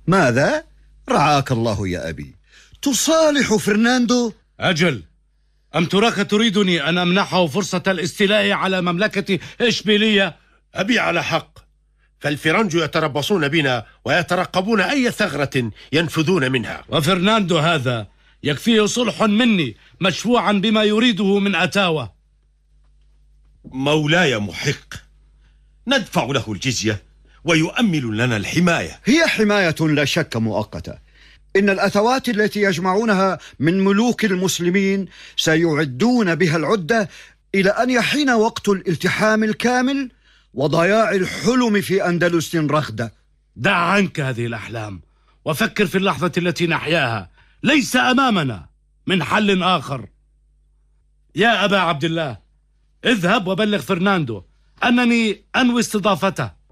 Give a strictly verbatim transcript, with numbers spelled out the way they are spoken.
ماذا؟ رعاك الله يا أبي، تصالح فرناندو؟ أجل، أم تراك تريدني أن أمنحه فرصة الاستيلاء على مملكة إشبيلية؟ أبي على حق، فالفرنج يتربصون بنا ويترقبون أي ثغرة ينفذون منها. وفرناندو هذا يكفيه صلح مني مشفوعا بما يريده من أتاوة. مولاي محق، ندفع له الجزية ويؤمل لنا الحماية. هي حماية لا شك مؤقتة. إن الأثوات التي يجمعونها من ملوك المسلمين سيعدون بها العدة إلى أن يحين وقت الالتحام الكامل وضياع الحلم في أندلس رغدة. دع عنك هذه الأحلام وفكر في اللحظة التي نحياها، ليس أمامنا من حل آخر. يا أبا عبد الله، اذهب وبلغ فرناندو أنني أنوي استضافته.